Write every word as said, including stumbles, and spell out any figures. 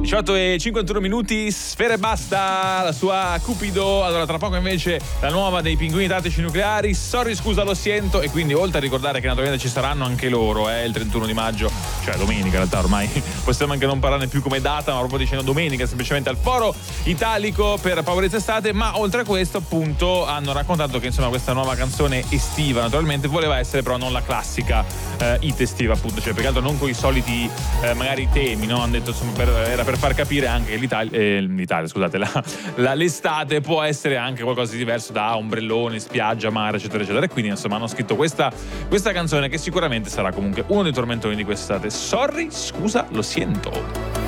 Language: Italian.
diciotto e cinquantuno minuti, Sfera Ebbasta, la sua Cupido. Allora tra poco invece la nuova dei Pinguini Tattici Nucleari, Sorry Scusa Lo Siento. E quindi oltre a ricordare che naturalmente ci saranno anche loro eh, il trentuno di maggio, cioè domenica in realtà, ormai possiamo anche non parlarne più come data, ma proprio dicendo domenica semplicemente al Foro Italico per Paurezza Estate. Ma oltre a questo appunto hanno raccontato che insomma questa nuova canzone estiva naturalmente voleva essere però non la classica eh, hit estiva, appunto, cioè perché altro non con i soliti eh, magari temi, no? Hanno detto insomma per, era per far capire anche che l'Italia, eh, l'Italia scusate, la, la, l'estate può essere anche qualcosa di diverso da ombrelloni, spiaggia, mare, eccetera eccetera. E quindi insomma hanno scritto questa, questa canzone che sicuramente sarà comunque uno dei tormentoni di quest'estate. Sorry, scusa, lo siento.